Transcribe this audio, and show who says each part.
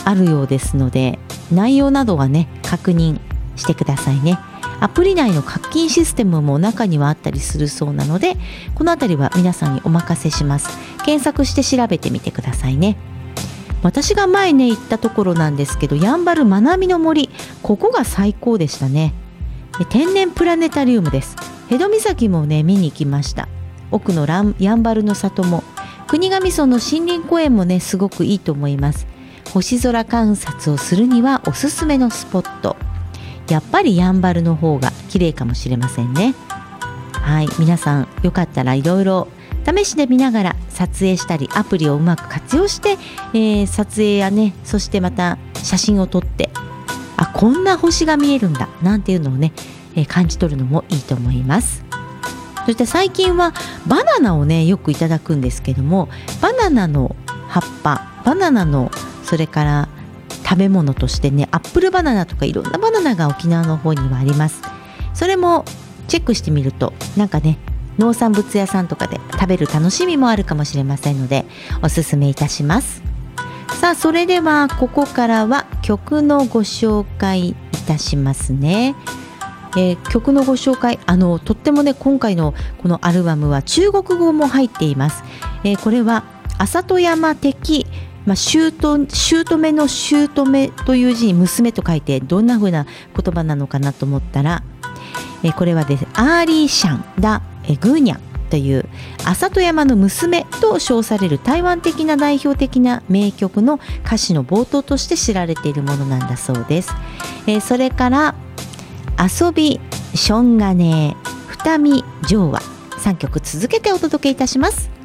Speaker 1: あるようですので、内容などはね確認してくださいね。アプリ内の課金システムも中にはあったりするそうなので、このあたりは皆さんにお任せします。検索して調べてみてくださいね。私が前ね行ったところなんですけど、やんばるまなみの森、ここが最高でしたね。天然プラネタリウムです。辺戸岬もね見に行きました。奥のやんばるの里も、国頭村の森林公園もねすごくいいと思います。星空観察をするにはおすすめのスポット。やっぱりやんばるの方が綺麗かもしれませんね。はい、皆さんよかったらいろいろ試してみながら撮影したり、アプリをうまく活用して、撮影やね、そしてまた写真を撮って、こんな星が見えるんだなんていうのをね、感じ取るのもいいと思います。そして最近はバナナをねよくいただくんですけども、バナナの葉っぱ、バナナのそれから食べ物としてね、アップルバナナとかいろんなバナナが沖縄の方にはあります。それもチェックしてみると、なんかね農産物屋さんとかで食べる楽しみもあるかもしれませんので、おすすめいたします。さあ、それではここからは曲のご紹介いたしますね。曲のご紹介、とってもね今回のこのアルバムは中国語も入っています。これは浅戸山的、姑の姑という字に娘と書いて、どんな風な言葉なのかなと思ったら、これはですね、アーリーシャンダグーニャンという浅戸山の娘と称される台湾的な代表的な名曲の歌詞の冒頭として知られているものなんだそうです。それから遊び、しょんがね、二見、情話、3曲続けてお届けいたします。